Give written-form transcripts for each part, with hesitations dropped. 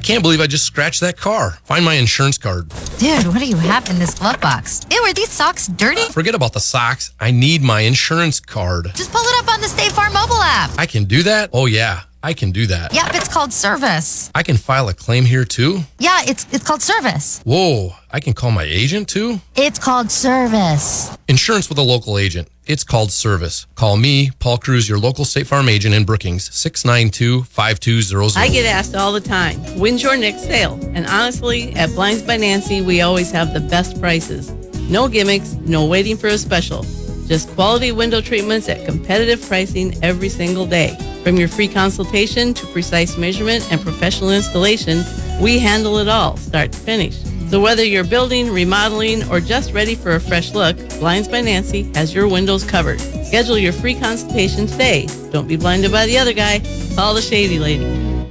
can't believe I just scratched that car. Find my insurance card. Dude, what do you have in this glove box? Ew, are these socks dirty? Forget about the socks. I need my insurance card. Just pull it up on the State Farm mobile app. I can do that? Oh, yeah. I can do that. Yep, it's called Service. I can file a claim here, too? Yeah, it's called Service. Whoa, I can call my agent, too? It's called Service. Insurance with a local agent. It's called Service. Call me, Paul Cruz, your local State Farm agent in Brookings, 692-5200. I get asked all the time, when's your next sale? And honestly, at Blinds by Nancy, we always have the best prices. No gimmicks, no waiting for a special. Just quality window treatments at competitive pricing every single day. From your free consultation to precise measurement and professional installation, we handle it all, start to finish. So whether you're building, remodeling, or just ready for a fresh look, Blinds by Nancy has your windows covered. Schedule your free consultation today. Don't be blinded by the other guy. Call the Shady Lady.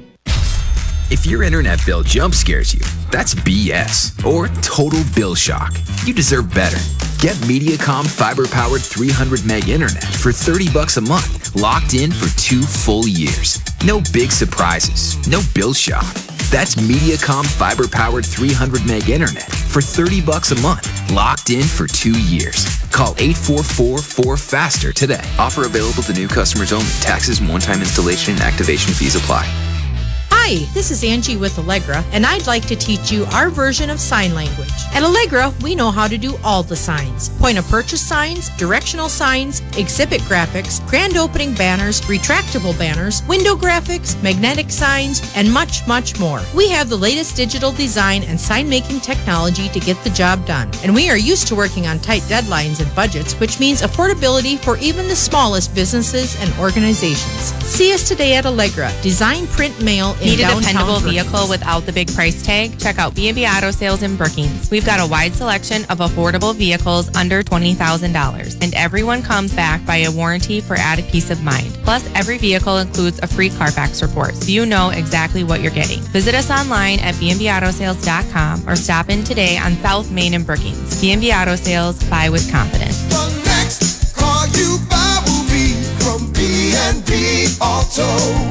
If your internet bill jump scares you, that's BS or total bill shock. You deserve better. Get Mediacom fiber-powered 300 meg internet for $30 a month, locked in for 2 full years. No big surprises, no bill shock. That's Mediacom fiber-powered 300 meg internet for $30 a month, locked in for 2 years. Call 844-4FASTER today. Offer available to new customers only. Taxes and one-time installation and activation fees apply. Hi, this is Angie with Allegra, and I'd like to teach you our version of sign language. At Allegra, we know how to do all the signs. Point of purchase signs, directional signs, exhibit graphics, grand opening banners, retractable banners, window graphics, magnetic signs, and much, much more. We have the latest digital design and sign making technology to get the job done. And we are used to working on tight deadlines and budgets, which means affordability for even the smallest businesses and organizations. See us today at Allegra. Design, print, mail, in Need a dependable Brookings. vehicle without the big price tag? Check out B&B Auto Sales in Brookings. We've got a wide selection of affordable vehicles under $20,000, and everyone comes back by a warranty for added peace of mind. Plus, every vehicle includes a free Carfax report, so you know exactly what you're getting. Visit us online at bnbautosales.com or stop in today on South Main in Brookings. B&B Auto Sales, buy with confidence. The next car you buy will be from B&B Auto.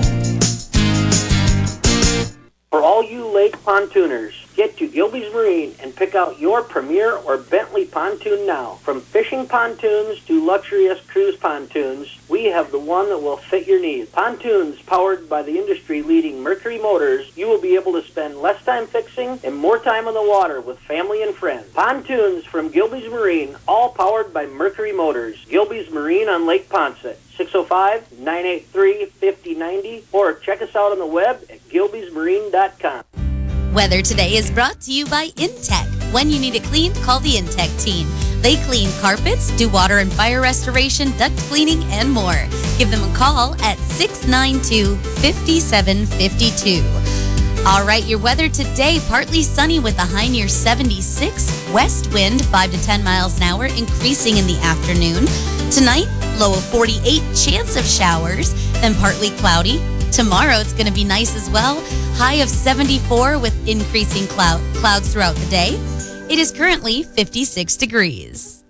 For all you lake pontooners, get to Gilby's Marine and pick out your Premier or Bentley pontoon now. From fishing pontoons to luxurious cruise pontoons, we have the one that will fit your needs. Pontoons powered by the industry-leading Mercury Motors, you will be able to spend less time fixing and more time on the water with family and friends. Pontoons from Gilby's Marine, all powered by Mercury Motors. Gilby's Marine on Lake Ponset. 605-983-5090 or check us out on the web at gilbysmarine.com. Weather today is brought to you by Intech. When you need it clean, call the Intech team. They clean carpets, do water and fire restoration, duct cleaning, and more. Give them a call at 692-5752. All right, your weather today, partly sunny with a high near 76. West wind 5 to 10 miles an hour, increasing in the afternoon. Tonight, low of 48, chance of showers, then partly cloudy. Tomorrow, it's going to be nice as well. High of 74 with increasing clouds throughout the day. It is currently 56 degrees.